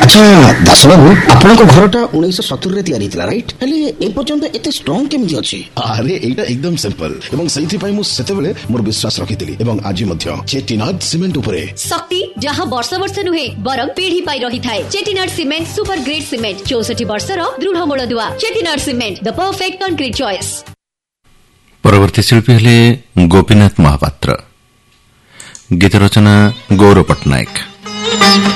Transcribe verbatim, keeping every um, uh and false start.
अच्छा दास बाबू आपण घरटा उन्नीस सत्तर रे तैयारी थिला राइट हेले ए पर्यंत एते स्ट्रांग केमि अछि? अरे एटा एकदम सिंपल एवं सही पई मु सेतेबेले मोर विश्वास रखितिली एवं आज मध्य चेटिनाड सीमेंट उपरे शक्ति जहां वर्ष वर्ष नुहे बरम पीढ़ी पाई रही थाए। Chettinad cement super grade cement चौसठ वर्ष रो दृढ़ मूलदुआ। Chettinad cement the perfect concrete choice. परवर्ती शिल्पी हेले गोपीनाथ महापात्र, गीत रचना गौरव पट्टनायक।